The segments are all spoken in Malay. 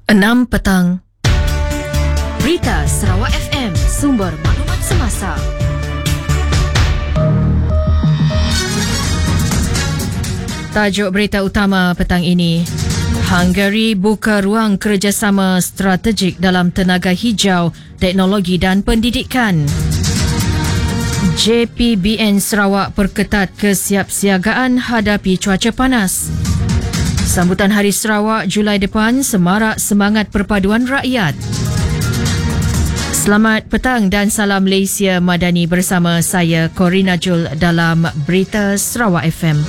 6 petang. Berita Sarawak FM, sumber maklumat semasa. Tajuk berita utama petang ini. Hungary buka ruang kerjasama strategik dalam tenaga hijau, teknologi dan pendidikan. JPBN Sarawak perketat kesiapsiagaan hadapi cuaca panas. Sambutan Hari Sarawak Julai depan semarak semangat perpaduan rakyat. Selamat petang dan salam Malaysia Madani bersama saya Corina Jul dalam Berita Sarawak FM.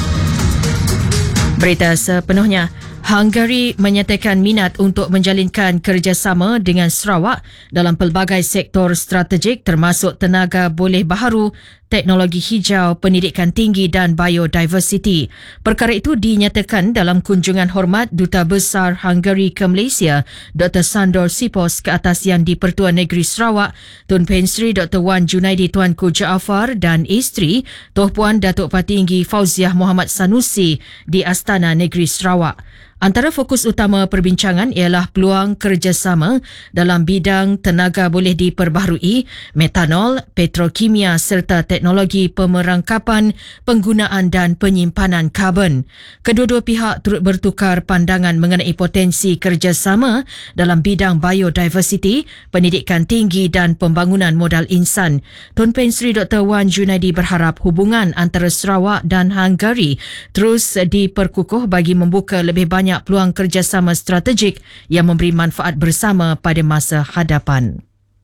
Berita sepenuhnya. Hungary menyatakan minat untuk menjalinkan kerjasama dengan Sarawak dalam pelbagai sektor strategik termasuk tenaga boleh baharu, teknologi hijau, pendidikan tinggi dan biodiversity. Perkara itu dinyatakan dalam kunjungan hormat Duta Besar Hungary ke Malaysia, Dr. Sandor Sipos ke atas Yang di-Pertuan Negeri Sarawak, Tun Pensri Dr. Wan Junaidi Tuanku Jaafar dan isteri, Toh Puan Datuk Patinggi Fauziah Muhammad Sanusi di Astana Negeri Sarawak. Antara fokus utama perbincangan ialah peluang kerjasama dalam bidang tenaga boleh diperbaharui, metanol, petrokimia serta teknologi pemerangkapan, penggunaan dan penyimpanan karbon. Kedua-dua pihak turut bertukar pandangan mengenai potensi kerjasama dalam bidang biodiversity, pendidikan tinggi dan pembangunan modal insan. Tun Pensri Dr. Wan Junaidi berharap hubungan antara Sarawak dan Hungary terus diperkukuh bagi membuka lebih banyak peluang kerjasama strategik yang memberi manfaat bersama pada masa hadapan.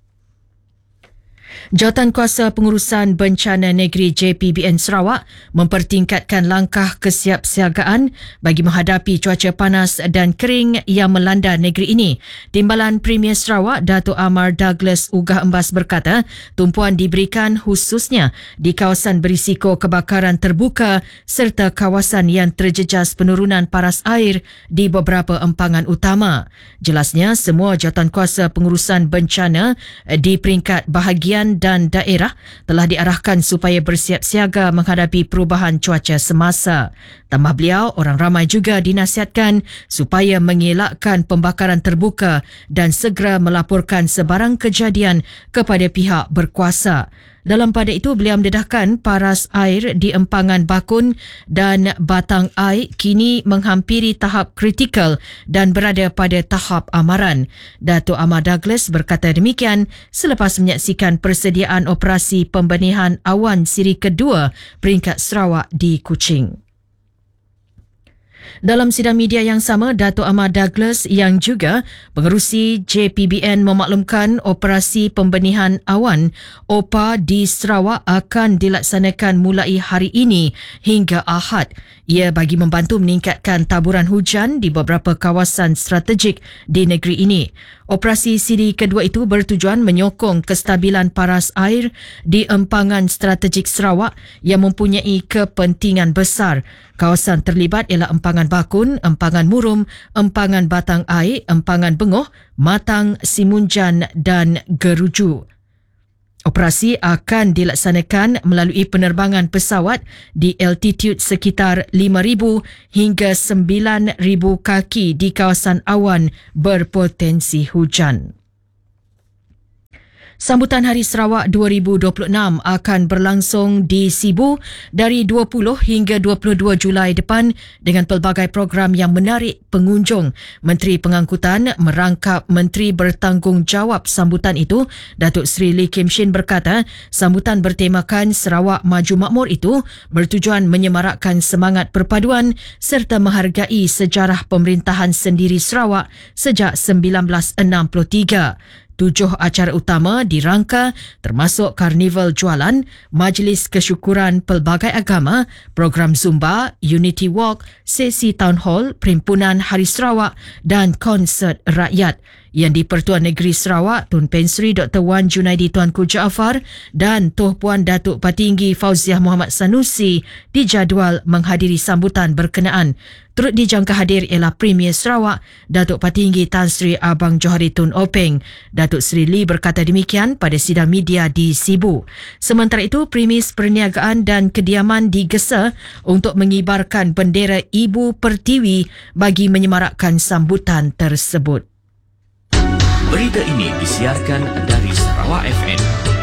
Jawatankuasa Pengurusan Bencana Negeri JPBN Sarawak mempertingkatkan langkah kesiapsiagaan bagi menghadapi cuaca panas dan kering yang melanda negeri ini. Timbalan Premier Sarawak Datuk Amar Douglas Ugah Embas berkata, tumpuan diberikan khususnya di kawasan berisiko kebakaran terbuka serta kawasan yang terjejas penurunan paras air di beberapa empangan utama. Jelasnya, semua jawatankuasa pengurusan bencana di peringkat bahagian dan daerah telah diarahkan supaya bersiap siaga menghadapi perubahan cuaca semasa. Tambah beliau, orang ramai juga dinasihatkan supaya mengelakkan pembakaran terbuka dan segera melaporkan sebarang kejadian kepada pihak berkuasa. Dalam pada itu, beliau mendedahkan paras air di empangan Bakun dan Batang Ai kini menghampiri tahap kritikal dan berada pada tahap amaran. Datuk Amar Douglas berkata demikian selepas menyaksikan persediaan operasi pembenihan awan siri kedua peringkat Sarawak di Kuching. Dalam sidang media yang sama, Datuk Amar Douglas yang juga pengerusi JPBN memaklumkan operasi pembenihan awan OPA di Sarawak akan dilaksanakan mulai hari ini hingga Ahad. Ia bagi membantu meningkatkan taburan hujan di beberapa kawasan strategik di negeri ini. Operasi siri kedua itu bertujuan menyokong kestabilan paras air di empangan strategik Sarawak yang mempunyai kepentingan besar. Kawasan terlibat ialah empangan Bakun, empangan Murum, empangan Batang Ai, empangan Bengoh, Matang, Simunjan dan Geruju. Operasi akan dilaksanakan melalui penerbangan pesawat di altitude sekitar 5,000 hingga 9,000 kaki di kawasan awan berpotensi hujan. Sambutan Hari Sarawak 2026 akan berlangsung di Sibu dari 20 hingga 22 Julai depan dengan pelbagai program yang menarik pengunjung. Menteri Pengangkutan merangkap Menteri Bertanggungjawab sambutan itu, Datuk Seri Lee Kim Shin berkata, sambutan bertemakan Sarawak Maju Makmur itu bertujuan menyemarakkan semangat perpaduan serta menghargai sejarah pemerintahan sendiri Sarawak sejak 1963. 7 acara utama dirangka termasuk karnival jualan, majlis kesyukuran pelbagai agama, program Zumba, Unity Walk, sesi Town Hall, Perhimpunan Hari Sarawak dan konsert rakyat. Yang di-Pertuan Negeri Sarawak, Tun Pensri Dr. Wan Junaidi Tuanku Jaafar dan Toh Puan Datuk Patinggi Fauziah Muhammad Sanusi dijadual menghadiri sambutan berkenaan. Turut dijangka hadir ialah Premier Sarawak, Datuk Patinggi Tan Sri Abang Johari Tun Openg. Datuk Seri Lee berkata demikian pada sidang media di Sibu. Sementara itu, premis perniagaan dan kediaman digesa untuk mengibarkan bendera Ibu Pertiwi bagi menyemarakkan sambutan tersebut. Berita ini disiarkan dari Sarawak FM.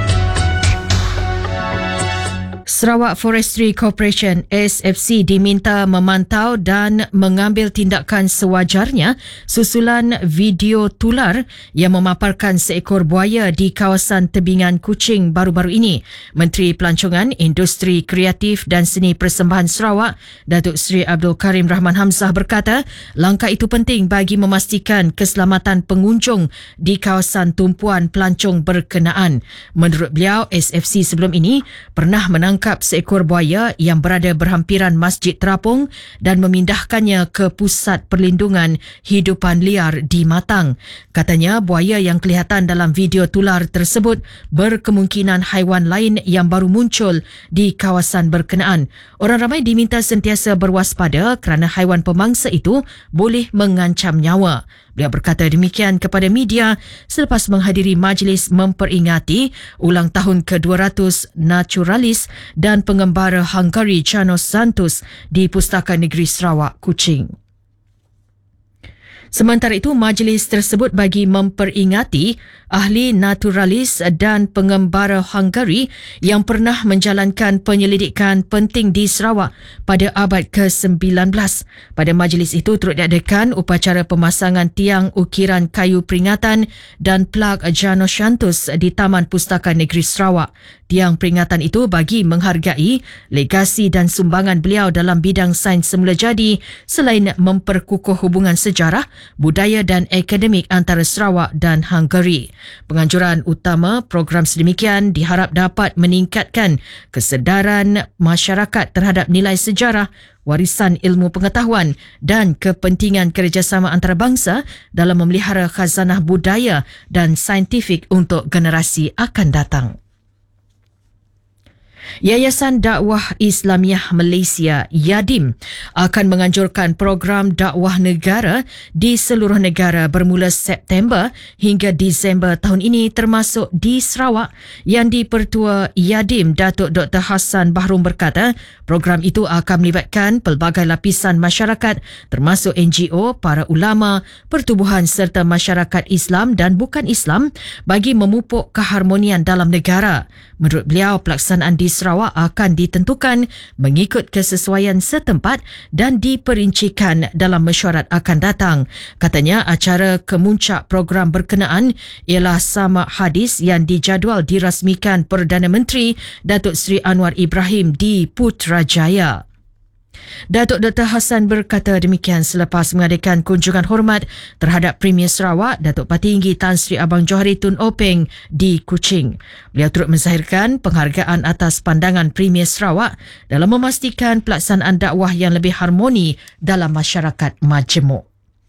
Sarawak Forestry Corporation SFC diminta memantau dan mengambil tindakan sewajarnya susulan video tular yang memaparkan seekor buaya di kawasan tebingan Kuching baru-baru ini. Menteri Pelancongan, Industri Kreatif dan Seni Persembahan Sarawak, Datuk Seri Abdul Karim Rahman Hamzah berkata, langkah itu penting bagi memastikan keselamatan pengunjung di kawasan tumpuan pelancong berkenaan. Menurut beliau, SFC sebelum ini pernah menangkap seekor buaya yang berada berhampiran Masjid Terapung dan memindahkannya ke Pusat Perlindungan Hidupan Liar di Matang. Katanya buaya yang kelihatan dalam video tular tersebut berkemungkinan haiwan lain yang baru muncul di kawasan berkenaan. Orang ramai diminta sentiasa berwaspada kerana haiwan pemangsa itu boleh mengancam nyawa. Beliau berkata demikian kepada media selepas menghadiri majlis memperingati ulang tahun ke-200 naturalis dan pengembara Hungary Janos Santos di Pustaka Negeri Sarawak, Kuching. Sementara itu, majlis tersebut bagi memperingati ahli naturalis dan pengembara Hungary yang pernah menjalankan penyelidikan penting di Sarawak pada abad ke-19. Pada majlis itu turut diadakan upacara pemasangan tiang ukiran kayu peringatan dan plag Janos Santos di Taman Pustaka Negeri Sarawak. Tiang peringatan itu bagi menghargai legasi dan sumbangan beliau dalam bidang sains semula jadi selain memperkukuh hubungan sejarah, budaya dan akademik antara Sarawak dan Hungary. Penganjuran utama program sedemikian diharap dapat meningkatkan kesedaran masyarakat terhadap nilai sejarah, warisan ilmu pengetahuan dan kepentingan kerjasama antarabangsa dalam memelihara khazanah budaya dan saintifik untuk generasi akan datang. Yayasan Dakwah Islamiah Malaysia YADIM akan menganjurkan program dakwah negara di seluruh negara bermula September hingga Disember tahun ini termasuk di Sarawak. Yang di-Pertua YADIM Datuk Dr. Hassan Bahrum berkata program itu akan melibatkan pelbagai lapisan masyarakat termasuk NGO, para ulama, pertubuhan serta masyarakat Islam dan bukan Islam bagi memupuk keharmonian dalam negara. Menurut beliau, pelaksanaan di Sarawak akan ditentukan mengikut kesesuaian setempat dan diperincikan dalam mesyuarat akan datang. Katanya acara kemuncak program berkenaan ialah Sama' Hadis yang dijadual dirasmikan Perdana Menteri Datuk Seri Anwar Ibrahim di Putrajaya. Datuk Dr. Hassan berkata demikian selepas mengadakan kunjungan hormat terhadap Premier Sarawak, Datuk Patinggi Tan Sri Abang Johari Tun Openg di Kuching. Beliau turut menzahirkan penghargaan atas pandangan Premier Sarawak dalam memastikan pelaksanaan dakwah yang lebih harmoni dalam masyarakat majmuk.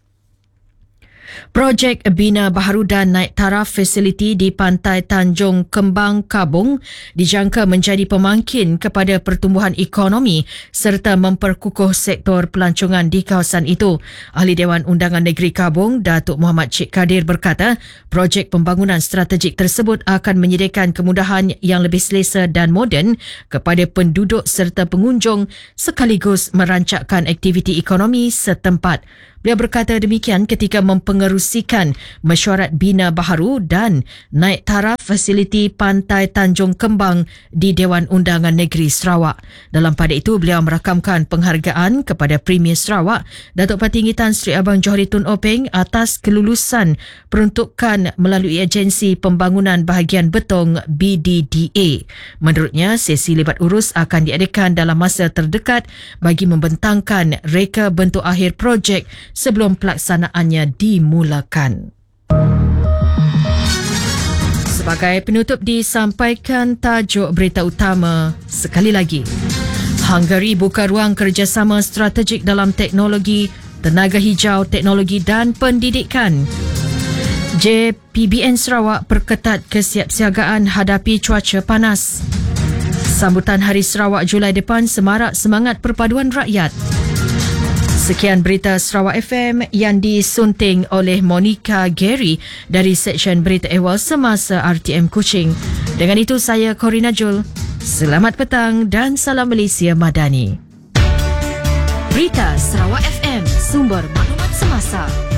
Projek Bina Baharu dan Naik Taraf Fasiliti di Pantai Tanjung Kembang Kabung dijangka menjadi pemangkin kepada pertumbuhan ekonomi serta memperkukuh sektor pelancongan di kawasan itu. Ahli Dewan Undangan Negeri Kabung, Datuk Muhammad Cik Kadir berkata, projek pembangunan strategik tersebut akan menyediakan kemudahan yang lebih selesa dan moden kepada penduduk serta pengunjung sekaligus merancangkan aktiviti ekonomi setempat. Beliau berkata demikian ketika mempengerusikan mesyuarat Bina Baharu dan Naik Taraf Fasiliti Pantai Tanjung Kembang di Dewan Undangan Negeri Sarawak. Dalam pada itu, beliau merakamkan penghargaan kepada Premier Sarawak, Datuk Patinggi Tan Sri Abang Johari Tun Openg atas kelulusan peruntukan melalui Agensi Pembangunan Bahagian Betong BDDA. Menurutnya, sesi libat urus akan diadakan dalam masa terdekat bagi membentangkan reka bentuk akhir projek sebelum pelaksanaannya dimulakan. Sebagai penutup disampaikan tajuk berita utama sekali lagi. Hungary buka ruang kerjasama strategik dalam teknologi, tenaga hijau, teknologi dan pendidikan. JPBN Sarawak perketat kesiapsiagaan hadapi cuaca panas. Sambutan Hari Sarawak Julai depan semarak semangat perpaduan rakyat. Sekian berita Sarawak FM yang disunting oleh Monica Gary dari Seksyen Berita Ehwal Semasa RTM Kuching. Dengan itu saya Corina Jul. Selamat petang dan salam Malaysia Madani. Berita Sarawak FM, sumber maklumat semasa.